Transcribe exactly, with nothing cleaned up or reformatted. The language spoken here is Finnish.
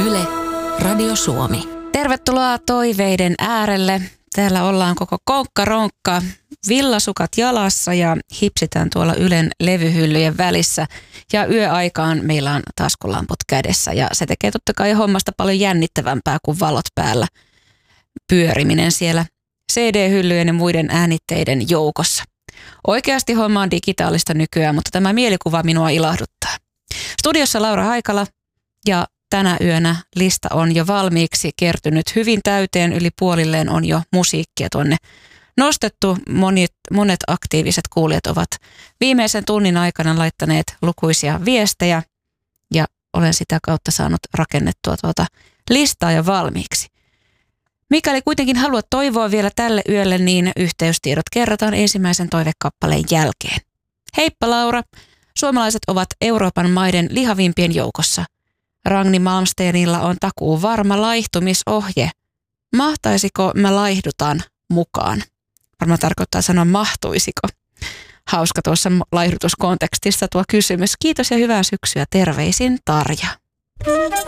Yle, Radio Suomi. Tervetuloa toiveiden äärelle. Täällä ollaan koko konkkaronkka, villasukat jalassa ja hipsitään tuolla Ylen levyhyllyjen välissä. Ja yöaikaan meillä on taskulamput kädessä ja se tekee totta kai hommasta paljon jännittävämpää kuin valot päällä pyöriminen siellä C D-hyllyjen ja muiden äänitteiden joukossa. Oikeasti homma on digitaalista nykyään, mutta tämä mielikuva minua ilahduttaa. Studiossa Laura Haikala ja tänä yönä lista on jo valmiiksi kertynyt hyvin täyteen, yli puolilleen on jo musiikkia tuonne nostettu. Monet, monet aktiiviset kuulijat ovat viimeisen tunnin aikana laittaneet lukuisia viestejä ja olen sitä kautta saanut rakennettua tuota listaa jo valmiiksi. Mikäli kuitenkin haluat toivoa vielä tälle yölle, niin yhteystiedot kerrotaan ensimmäisen toivekappaleen jälkeen. Heippa Laura, suomalaiset ovat Euroopan maiden lihavimpien joukossa. Ragni Malmsteenilla on takuu varma laihtumisohje. Mahtaisiko mä laihdutan mukaan? Varmaan tarkoittaa sanoa mahtuisiko. Hauska tuossa laihdutuskontekstissa tuo kysymys. Kiitos ja hyvää syksyä. Terveisin Tarja.